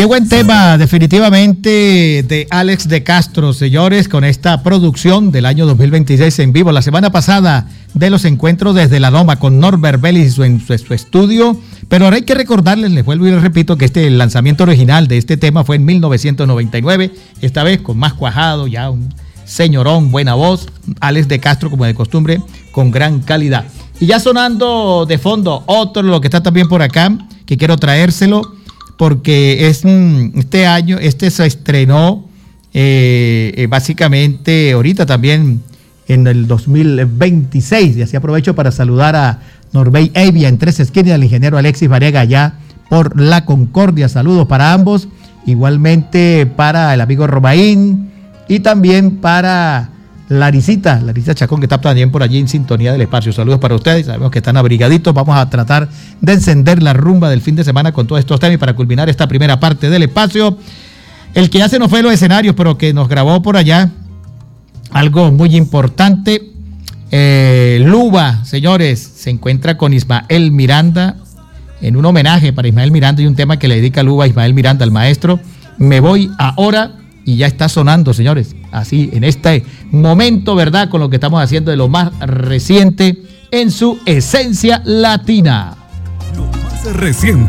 Qué buen tema, definitivamente, de Alex de Castro, señores, con esta producción del año 2026 en vivo. La semana pasada de los encuentros desde la Doma con Norbert Vélez en su estudio. Pero ahora hay que recordarles, les vuelvo y les repito, que el lanzamiento original de este tema fue en 1999. Esta vez con más cuajado, ya un señorón, buena voz. Alex de Castro, como de costumbre, con gran calidad. Y ya sonando de fondo, otro lo que está también por acá, que quiero traérselo, porque es este año, se estrenó básicamente ahorita también en el 2026, y así aprovecho para saludar a Norbey Evia en Tres Esquinas, al ingeniero Alexis Varega allá por La Concordia. Saludos para ambos, igualmente para el amigo Romaín y también para Laricita Chacón, que está también por allí en sintonía del espacio. Saludos para ustedes, sabemos que están abrigaditos. Vamos a tratar de encender la rumba del fin de semana con todos estos temas, y para culminar esta primera parte del espacio, el que ya se nos fue de los escenarios, pero que nos grabó por allá algo muy importante. Luba, señores, se encuentra con Ismael Miranda en un homenaje para Ismael Miranda y un tema que le dedica Luba a Ismael Miranda, al maestro. Me voy ahora, y ya está sonando, señores, así en este momento, ¿verdad? Con lo que estamos haciendo de lo más reciente en su esencia latina. Lo más reciente